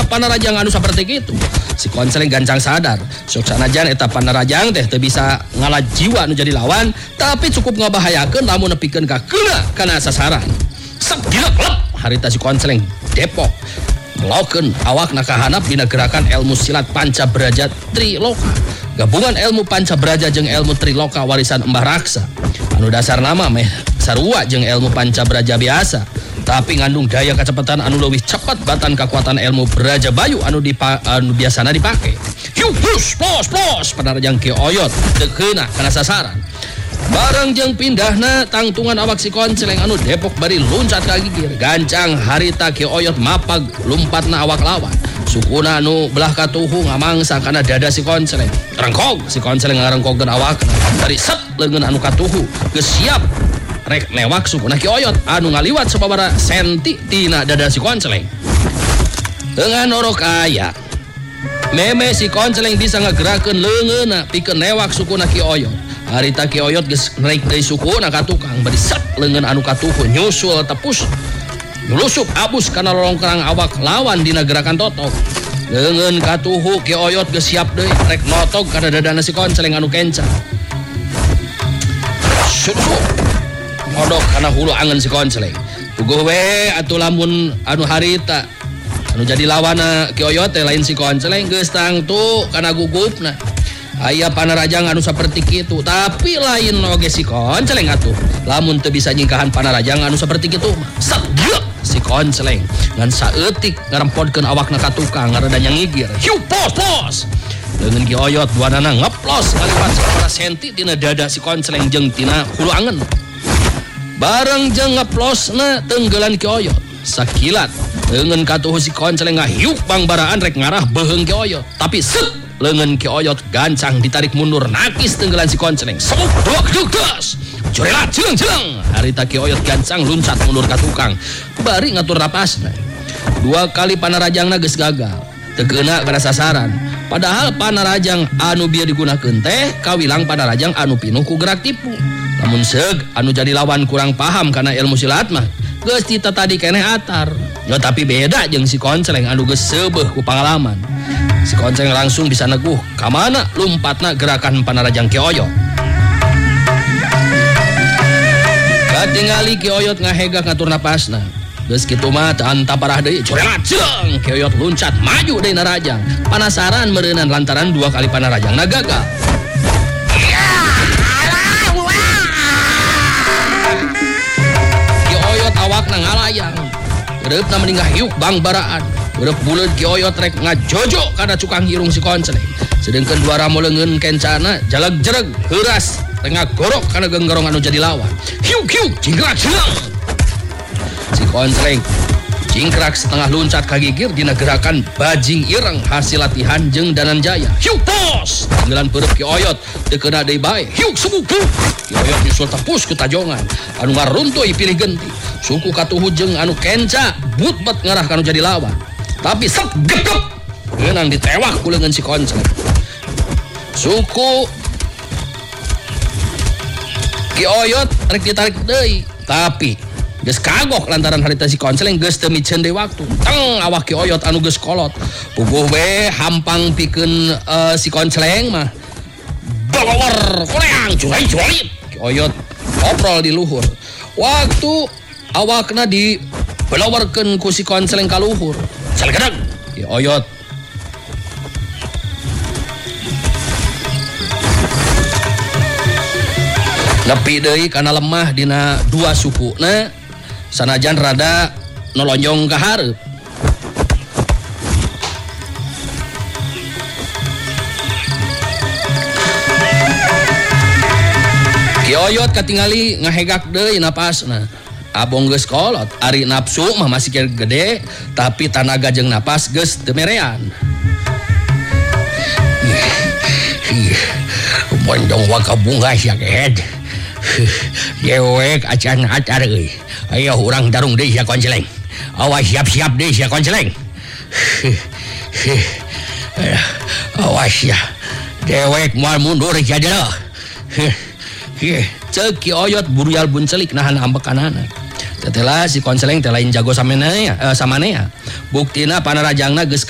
tina panarajang anu saperti itu. Si Konceleng gancang sadar sok sanajan eta panarajang teh teu bisa ngalah jiwa anu jadi lawan, tapi cukup ngabahayakeun lamun nepikeun ka kana sasaran. Sep gilek harita si Konceleng depok melakukan awakna kahanap dina gerakan ilmu silat Pancabraja Triloka. Gabungan ilmu Pancabraja jeung ilmu Triloka warisan Mbah Raksa. Anu dasar nama meh sarua jeung ilmu Pancabraja biasa, tapi ngandung daya kecepatan anu leuwih cepat batan kekuatan ilmu Braja Bayu anu biasana dipake. Yuk plos panarajang Ki Oyot dekeuna kana sasaran. Bareng jeung pindahna tangtungan awak si Konceleng anu depok bari luncat ka gigir. Gancang harita Ki Oyot mapag lumpatna awak lawan. Sukuna anu belah katuhu ngamangsa kana dada si Konceleng. Rengkog si Konceleng ngarengkogkeun awakna. Dari set leungeun anu katuhu geus siap rek newak sukuna Ki Oyot anu ngaliwat sababaraha senti tina dada si Konceleng. Dengan orok aya meme si Konceleng bisa ngagerakeun leungeunna pikeun newak sukuna Ki Oyot. Harita Ki Oyot geus naik deui sukuna ka tukang bari set leungeun anu katuhu nyusul tepus nyulusup abus kana lolongkrang awak lawan dina gerakan totok. Leungeun katuhu Ki Oyot geus siap deui rek notog kana dadana si Konceleng anu kencang. Susup modok kana hulu angeun si Konceleng. Puguh we atuh lamun anu harita anu jadi lawana Ki Oyot teh lain si Konceleng geus tangtu kana gugupna. Aya panarajang anu saperti kitu, tapi lain oge si Konceleng atuh. Lamun teu bisa nyingkahan panarajang anu saperti kitu mah sageup si Konceleng ngan saeutik ngarempodkeun awakna ka tukang ngarada nyangigir. Hiu pos. Leungeun Ki Oyot duanana ngeplos ngaliwat sabaraha senti tina dada si Konceleng jeung tina hulu angeun. Bareng jeung ngeplosna tenggelan Ki Oyot, sakilat leungeun katuhu si Konceleng ngahiuk bangbaraan rek ngarah beuheung Ki Oyot. Tapi set leungeun Ki Oyot gancang ditarik mundur nakis tenggelan si Konceleng. Sok duk jorelat jeleng harita Ki Oyot gancang luncat mundur ka tukang bari ngatur napasna. Dua kali panarajangna geus gagal teu keuna kana sasaran. Padahal panarajang anu bieu digunakeun teh kawilang panarajang anu pinuh ku gerak tipu. Lamun seug anu jadi lawan kurang paham kana ilmu silat mah geus tita tadi keneh atar. Ya tapi beda jeung si Konceleng anu geus seubeuh ku pangalaman. Si Konceleng langsung bisa neguh kamana lumpatna gerakan panarajang Ki Oyot. Katingali Ki Oyot ngahegak ngatur napasna. Geus kitu mah teu anta parah deui corelat jeung Ki Oyot luncat maju deui narajang. Panasaran meureunan lantaran dua kali panarajangna gagal. Ki Oyot awakna ngalayang. Reupna meninggal hiuk bangbaraan. Urep buleud Ki Oyot rek ngajojo kana cukang hirung si Konceleng. Sedengkeun dua ramo leungeun kencana jaleg-jereg heuras rek ngagorok kana genggerong anu jadi lawan. Hiuk cingkrak jeung. Si Konceleng cingkrak setengah luncat ka gigir dina gerakan bajing ireng hasil latihan jeung Dananjaya. Hiuk pos. Tenggelan peureup Ki Oyot teu keuna deui bae. Hiuk sebuguk. Ki Oyot nyusul tepus ku tajongan anu ngaruntuy pilih genti. Suku katuhu jeung anu kenca butbet ngarah kanu jadi lawan. Tapi set gep geunang ditewak ku leungeun si Konceleng. Suku Ki Oyot rek ditarik deui, tapi geus kagok lantaran harita si Konceleng geus teu miceun deui waktu. Teng awak Ki Oyot anu geus kolot. Puguh we hampang pikeun si Konceleng mah balawar koleang curai. Ki Oyot oprol di luhur. Waktu awakna di belawarkeun ku si Konceleng ka luhur. Salgedeg Ki Oyot nepi deui kana lemah dina dua sukuna sanajan rada nolonjong ka hareup. Ki Oyot katingali ngahegak deui napasna. Abong geus kolot, ari nafsu mah masih gede, tapi tanaga jeung napas geus teu merean. Mondong waka bunga sia gehed. Dewek acan acar euy. Aya urang darung deui sia Konceleng. Awas siap-siap deui sia Konceleng. Awas ya. Dewek moal mundur jadeuh. Ceuk Ki Oyot buryal buncelik nahan ambekanana. Tetelah si Konceleng teh lain jago samanea. Buktina panarajangna geus